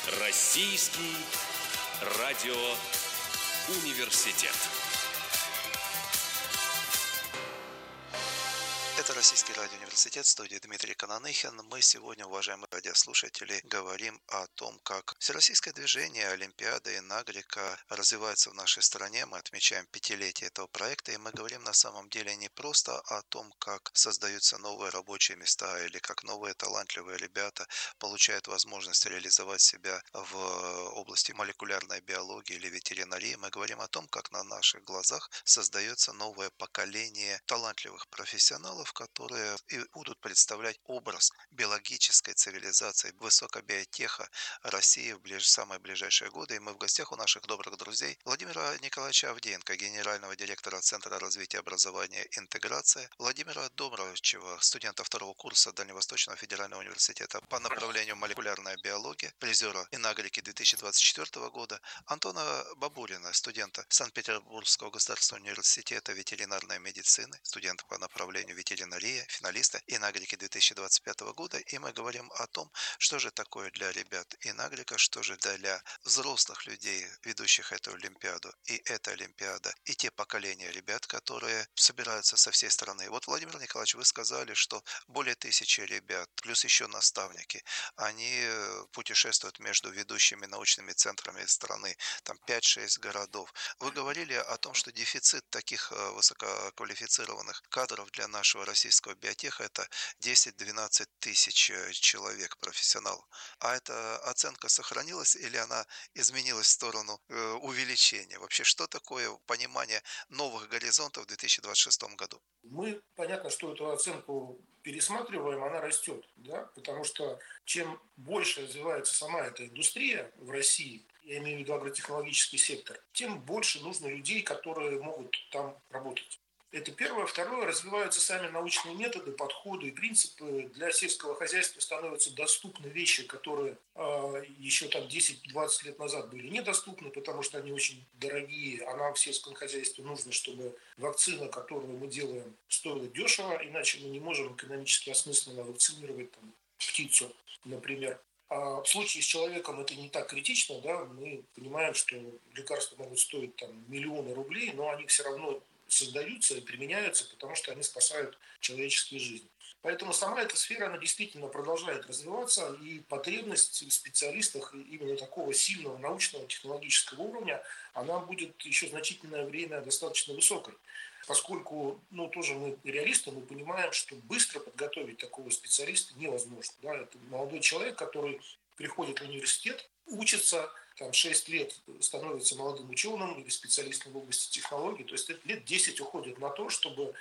Российский радиоуниверситет. Это Российский радиоуниверситет, студия Дмитрий Кананыхин. Мы сегодня, уважаемые радиослушатели, говорим о том, как всероссийское движение Олимпиада и Нагрика развивается в нашей стране. Мы отмечаем пятилетие этого проекта, и мы говорим на самом деле не просто о том, как создаются новые рабочие места или как новые талантливые ребята получают возможность реализовать себя в области молекулярной биологии или ветеринарии. Мы говорим о том, как на наших глазах создается новое поколение талантливых профессионалов, которые и будут представлять образ биологической цивилизации, высокобиотеха России в самые ближайшие годы. И мы в гостях у наших добрых друзей Владимира Николаевича Авдеенко, генерального директора Центра развития образования «Интеграция», Владимира Домрачева, студента второго курса Дальневосточного федерального университета по направлению молекулярная биология, призера Инагрики 2024 года, Антона Бабурина, студента Санкт-Петербургского государственного университета ветеринарной медицины, студента по направлению ветеринария, финалиста Инагрики 2025 года. И мы говорим о том, что же такое для ребят Инагрика, что же для взрослых людей, ведущих эту Олимпиаду, и эта Олимпиада, и те поколения ребят, которые собираются со всей страны. Вот, Владимир Николаевич, вы сказали, что более 1000 ребят, плюс еще наставники, они путешествуют между ведущими научными центрами страны, там 5-6 городов. Вы говорили о том, что дефицит таких высококвалифицированных кадров для нашего российского биотеха — это 10-12 тысяч человек, профессионалов. А эта оценка сохранилась или она изменилась в сторону увеличения? Вообще, что такое понимание новых горизонтов в 2026 году? Мы, понятно, что эту оценку пересматриваем, она растет, да, потому что чем больше развивается сама эта индустрия в России, я имею в виду агротехнологический сектор, тем больше нужно людей, которые могут там работать. Это первое. Второе, развиваются сами научные методы, подходы и принципы. Для сельского хозяйства становятся доступны вещи, которые еще там 10-20 лет назад были недоступны, потому что они очень дорогие, а нам в сельском хозяйстве нужно, чтобы вакцина, которую мы делаем, стоила дешево, иначе мы не можем экономически осмысленно вакцинировать там, птицу, например. А в случае с человеком это не так критично, да, мы понимаем, что лекарства могут стоить там, миллионы рублей, но они все равно создаются и применяются, потому что они спасают человеческие жизни. Поэтому сама эта сфера, она действительно продолжает развиваться, и потребность в специалистах именно такого сильного научного технологического уровня, она будет еще значительное время достаточно высокой. Поскольку, тоже мы реалисты, мы понимаем, что быстро подготовить такого специалиста невозможно. Да? Это молодой человек, который приходит в университет, учится, там 6 лет становится молодым ученым или специалистом в области технологий, то есть лет 10 уходит на то, чтобы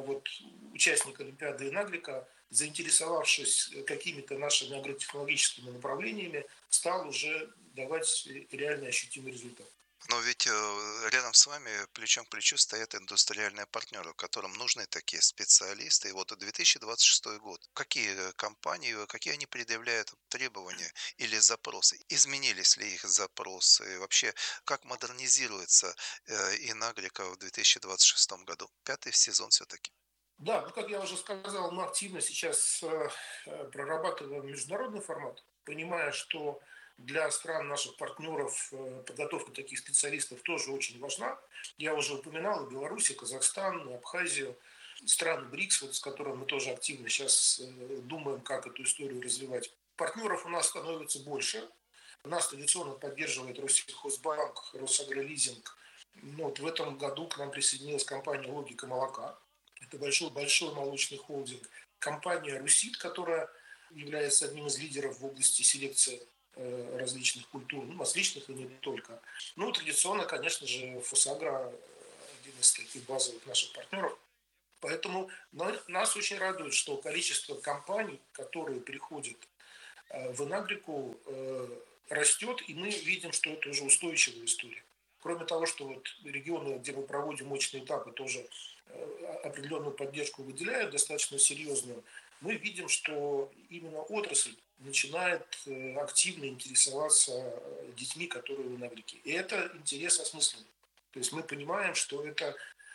участник Олимпиады Инагрика, заинтересовавшись какими-то нашими агротехнологическими направлениями, стал уже давать реально ощутимый результат. Но ведь рядом с вами плечом к плечу стоят индустриальные партнеры, которым нужны такие специалисты. И вот 2026 год. Какие компании, какие они предъявляют требования или запросы? Изменились ли их запросы? И вообще, как модернизируется Инагрика в 2026 году? Пятый сезон все-таки. Да, как я уже сказал, мы активно сейчас прорабатываем международный формат, понимая, что для стран наших партнеров подготовка таких специалистов тоже очень важна. Я уже упоминал и Беларусь, и Казахстан, и Абхазию, страны БРИКС, с которыми мы тоже активно сейчас думаем, как эту историю развивать. Партнеров у нас становится больше. Нас традиционно поддерживает Россельхозбанк, Росагролизинг. В этом году к нам присоединилась компания «Логика молока». Это большой молочный холдинг. Компания «Русит», которая является одним из лидеров в области селекции различных культур, масличных и не только. Традиционно, конечно же, «Фосагро» один из таких базовых наших партнеров. Поэтому нас очень радует, что количество компаний, которые приходят в Инагрику, растет, и мы видим, что это уже устойчивая история. Кроме того, что регионы, где мы проводим мощные этапы, тоже определенную поддержку выделяют, достаточно серьезную, мы видим, что именно отрасль начинает активно интересоваться детьми, которые в Инагрике. И это интерес осмысленный. То есть мы понимаем, что это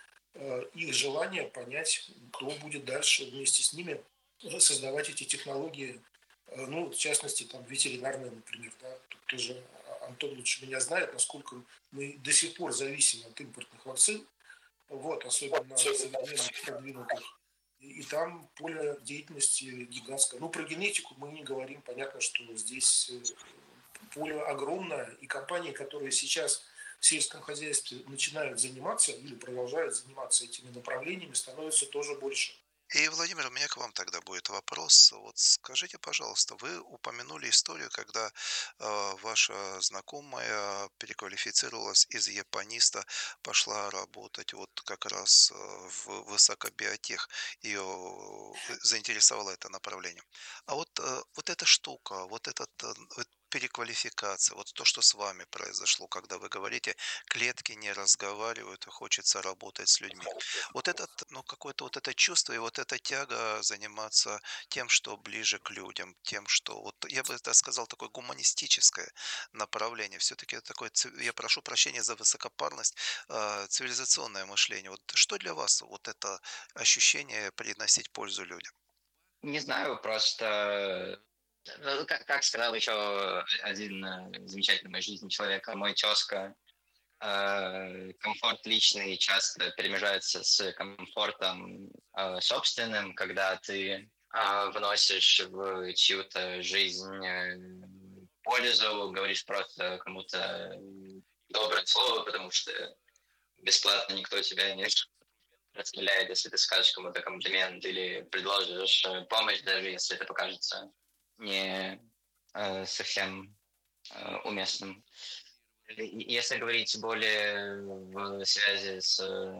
их желание понять, кто будет дальше вместе с ними создавать эти технологии Ну, в частности, там, ветеринарная, например, да, тут тоже Антон лучше меня знает, насколько мы до сих пор зависим от импортных вакцин, вот, особенно современных, продвинутых. И там поле деятельности гигантское. Ну, про генетику мы не говорим. Понятно, что здесь поле огромное, и компании, которые сейчас в сельском хозяйстве начинают заниматься или продолжают заниматься этими направлениями, становится тоже больше. И, Владимир, у меня к вам тогда будет вопрос. Вот скажите, пожалуйста, вы упомянули историю, когда ваша знакомая переквалифицировалась из япониста, пошла работать вот как раз в высокобиотех. Ее заинтересовало это направление. А вот, вот эта штука, вот этот вот переквалификация, вот то, что с вами произошло, когда вы говорите, клетки не разговаривают, и хочется работать с людьми. Вот этот, ну, какое-то вот это чувство и вот эта тяга заниматься тем, что ближе к людям, тем, что вот я бы это сказал, такое гуманистическое направление. Все-таки это такое, я прошу прощения за высокопарность, цивилизационное мышление. Вот что для вас вот это ощущение приносить пользу людям? Не знаю, просто, как сказал еще один замечательный в моей жизни человек, мой тезка, комфорт личный часто перемежается с комфортом собственным, когда ты вносишь в чью-то жизнь пользу, говоришь просто кому-то доброе слово, потому что бесплатно никто тебя не расстреляет, если ты скажешь кому-то комплимент или предложишь помощь, даже если это покажется не совсем уместным. Если говорить более в связи с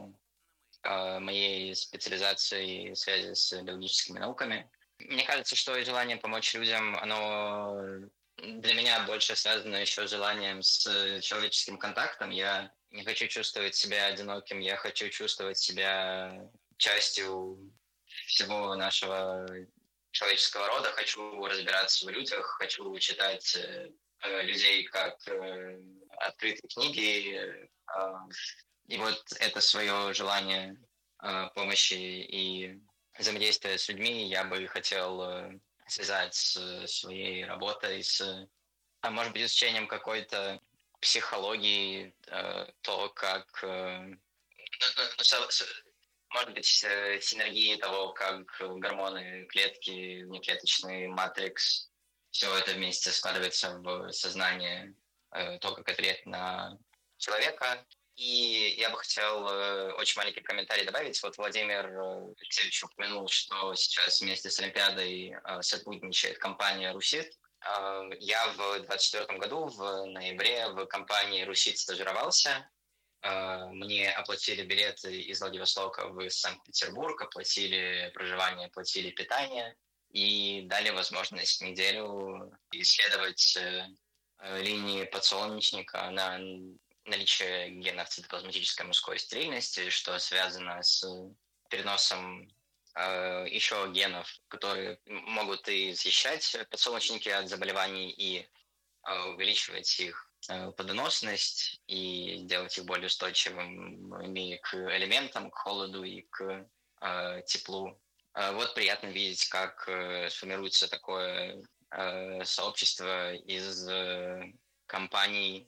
моей специализацией, в связи с биологическими науками, мне кажется, что желание помочь людям, оно для меня больше связано еще с желанием с человеческим контактом. Я не хочу чувствовать себя одиноким, я хочу чувствовать себя частью всего нашего человеческого рода, хочу разбираться в людях, хочу читать людей как открытые книги. И вот это свое желание помощи и взаимодействия с людьми я бы хотел связать с своей работой, с, может быть, изучением какой-то психологии, то, как, может быть, синергии того, как гормоны, клетки, внеклеточный матрикс, все это вместе складывается в сознание, то, как это влияет на человека. И я бы хотел очень маленький комментарий добавить. Вот Владимир Алексеевич упомянул, что сейчас вместе с Олимпиадой сотрудничает компания «Русит». Я в 2024 году, в ноябре, в компании «Русит» стажировался. Мне оплатили билеты из Владивостока в Санкт-Петербург, оплатили проживание, оплатили питание и дали возможность неделю исследовать линии подсолнечника на наличие генов цитоплазматической мужской стерильности, что связано с переносом еще генов, которые могут и защищать подсолнечники от заболеваний, и увеличивать их плодоносность и делать их более устойчивыми к элементам, к холоду и к теплу. Вот приятно видеть, как сформируется такое сообщество из компаний,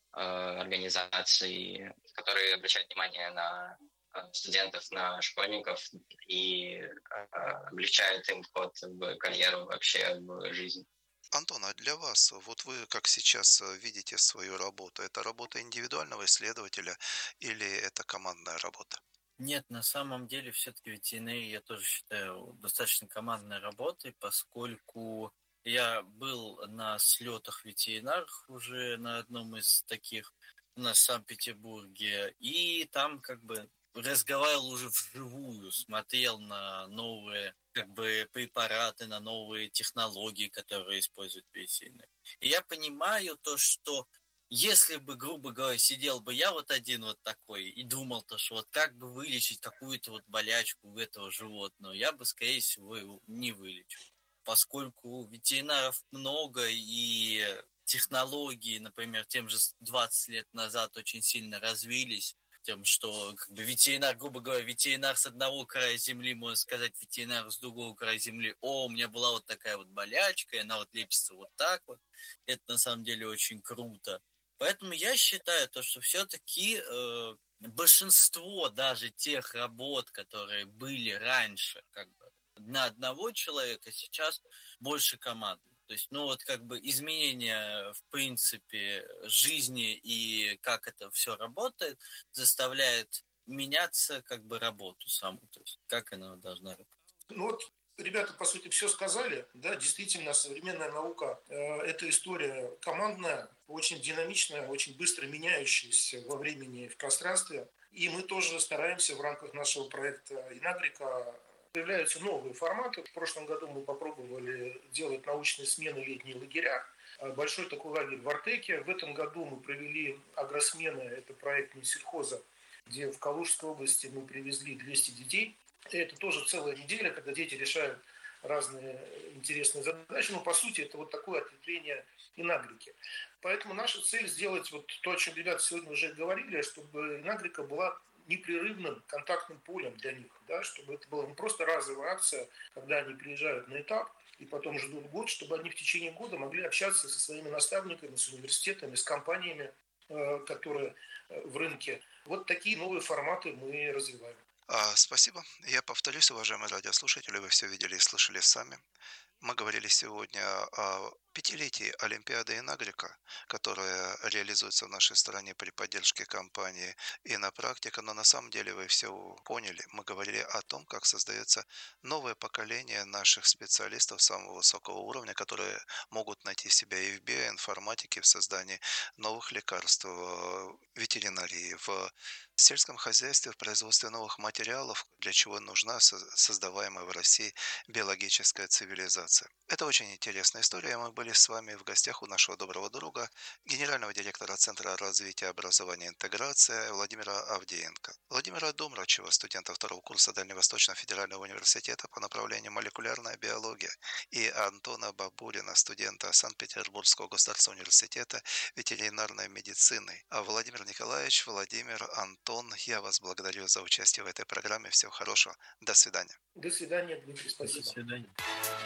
организаций, которые обращают внимание на студентов, на школьников и облегчают им вход в карьеру, вообще в жизнь. Антон, а для вас, вот вы как сейчас видите свою работу, это работа индивидуального исследователя или это командная работа? Нет, на самом деле все-таки ветеринария я тоже считаю достаточно командной работой, поскольку я был на слетах ветеринарных уже на одном из таких у нас в Санкт-Петербурге, и там как бы разговаривал уже вживую, смотрел на новые как бы препараты, на новые технологии, которые используют ветеринары. И я понимаю то, что если бы, грубо говоря, сидел бы я вот один вот такой и думал то, что вот как бы вылечить какую-то вот болячку у этого животного, я бы, скорее всего, его не вылечил. Поскольку ветеринаров много и технологии, например, тем же 20 лет назад очень сильно развились, тем, что как бы ветеринар, грубо говоря, ветеринар с одного края земли может сказать ветеринару с другого края земли: о, у меня была вот такая вот болячка, и она вот лечится вот так вот. Это на самом деле очень круто. Поэтому я считаю, то, что все-таки большинство даже тех работ, которые были раньше как бы на одного человека, сейчас больше команды. То есть, ну вот как бы изменение в принципе жизни и как это все работает, заставляет меняться как бы работу саму, то есть как она должна работать. Ну вот ребята, по сути, все сказали. Да, действительно, современная наука это история командная, очень динамичная, очень быстро меняющаяся во времени и в пространстве. И мы тоже стараемся в рамках нашего проекта «Инагрика». Появляются новые форматы. В прошлом году мы попробовали делать научные смены, летние лагеря. Большой такой лагерь в Артеке. В этом году мы провели агросмены, это проект Минсельхоза, где в Калужской области мы привезли 200 детей. И это тоже целая неделя, когда дети решают разные интересные задачи. Но по сути это вот такое ответвление Инагрики. Поэтому наша цель сделать вот то, о чем ребята сегодня уже говорили, чтобы Инагрика была непрерывным контактным полем для них, да, чтобы это была не просто разовая акция, когда они приезжают на этап и потом ждут год, чтобы они в течение года могли общаться со своими наставниками, с университетами, с компаниями, которые в рынке. Вот такие новые форматы мы развиваем. Спасибо. Я повторюсь, уважаемые радиослушатели, вы все видели и слышали сами. Мы говорили сегодня о пятилетии Олимпиады Инагрика, которая реализуется в нашей стране при поддержке компании «Инопрактика», но на самом деле вы все поняли. Мы говорили о том, как создается новое поколение наших специалистов самого высокого уровня, которые могут найти себя и в биоинформатике, в создании новых лекарств, в ветеринарии, в сельском хозяйстве, в производстве новых материалов, для чего нужна создаваемая в России биологическая цивилизация. Это очень интересная история. Мы были с вами в гостях у нашего доброго друга, генерального директора Центра развития образования и интеграции Владимира Авдеенко. Владимира Домрачева, студента второго курса Дальневосточного федерального университета по направлению молекулярная биология, и Антона Бабурина, студента Санкт-Петербургского государственного университета ветеринарной медицины. А Владимир Николаевич, Владимир, Антон, я вас благодарю за участие в этой программе. Всего хорошего. До свидания. До свидания, Дмитрий, До спасибо. свидания.